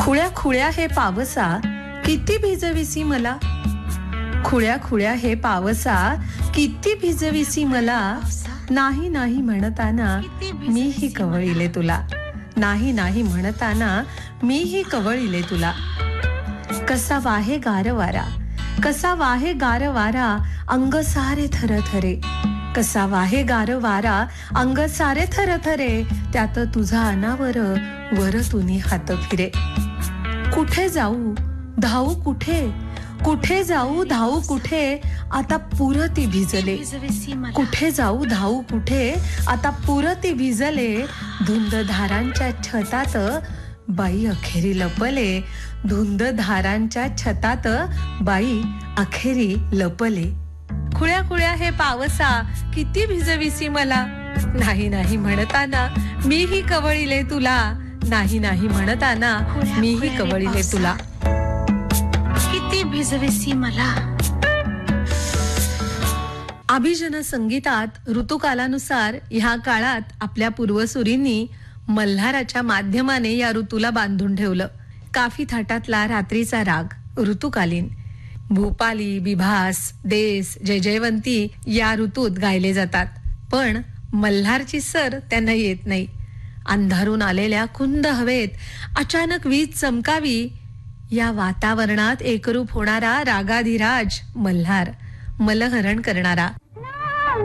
खुळ्या खुळ्या हे पावसा किती भिजविसी मला, खुळ्या खुळ्या हे पावसा किती भिजविसी मला, नाही नाही म्हणताना मी ही कवळीले तुला, नाही नाही म्हणताना मी ही कवळीले तुला. कसा वाहे गार वारा, कसा वाहे गार वारा अंग सारे थरथरे, कसा वाहे गार वारा अंग सारे थरथरे, त्यात तुझा अनावर वर तुनी हात फिरे. कुठे जाऊ धावू कुठे, कुठे जाऊ धावू कुठे, आता पुरती भिजले, कुठे जाऊ धावू कुठे, आता पुरती भिजले. धुंद धारांच्या छतात बाई अखेरी लपले, धुंद धारांच्या छतात बाई अखेरी लपले. खुळ्या खुळ्या हे पावसा किती भिजविसी मला, नाही नाही म्हणताना मी ही कवळीले तुला, नाही नाही म्हणताना मी ही कवळीले तुला. किती भिजविसी मला. अभिजन संगीतात ऋतुकालानुसार ह्या काळात आपल्या पूर्वसुरींनी मल्हाराच्या माध्यमाने या ऋतूला बांधून ठेवलं. काफी थाटातला रात्रीचा राग ऋतुकालीन, भूपाली, बिभास, देस, जय जयवंती या ऋतूत गायले जातात. पण मल्हारची सर त्यांना येत नाही. अंधारून आलेल्या कुंद हवेत अचानक वीज चमकावी, या वातावरणात एकरूप होणारा रागाधिराज मल्हार, मलहरण करणारा